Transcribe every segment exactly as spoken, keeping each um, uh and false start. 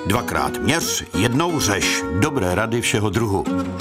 Dvakrát měř, jednou řeš. Dobré rady všeho druhu.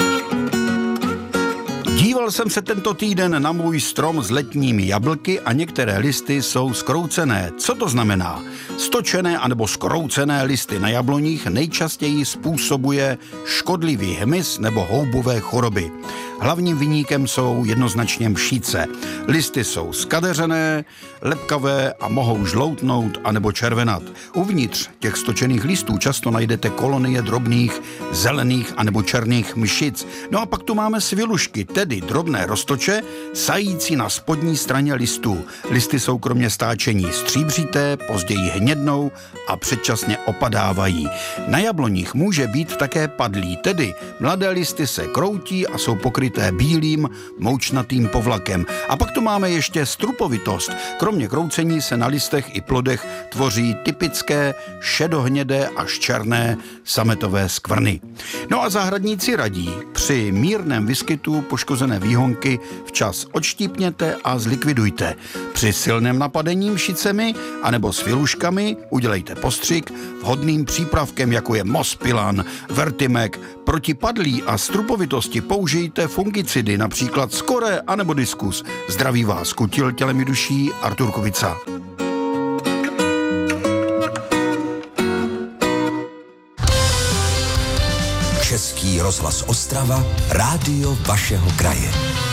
Díval jsem se tento týden na můj strom s letními jablky a některé listy jsou zkroucené. Co to znamená? Stočené anebo zkroucené listy na jabloních nejčastěji způsobuje škodlivý hmyz nebo houbové choroby. Hlavním viníkem jsou jednoznačně mšíce. Listy jsou zkadeřené, lepkavé a mohou žloutnout anebo červenat. Uvnitř těch stočených listů často najdete kolonie drobných zelených anebo černých mšic. No a pak tu máme svilušky, tedy drobné roztoče, sající na spodní straně listů. Listy jsou kromě stáčení stříbřité, později hnědnou a předčasně opadávají. Na jabloních může být také padlý, tedy mladé listy se kroutí a jsou pokryté bílým, moučnatým povlakem. A pak tu máme ještě strupovitost. Kromě kroucení se na listech i plodech tvoří typické šedohnědé až černé sametové skvrny. No a zahradníci radí, při mírném výskytu poškozené výhonky včas odštípněte a zlikvidujte. Při silném napadení mšicemi anebo sviluškami udělejte postřik vhodným přípravkem, jako je Mospilan, Vertimek. Proti padlí a strupovitosti použijte fungicidy, například Skore anebo Diskus. Zdraví vás Kutil tělem i duší Artur Kubica. Český rozhlas Ostrava, rádio vašeho kraje.